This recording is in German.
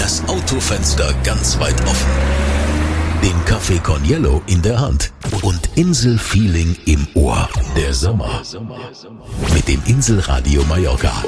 das Autofenster ganz weit offen, den Kaffee Corniello in der Hand und Inselfeeling im Ohr. Der Sommer mit dem Inselradio Mallorca.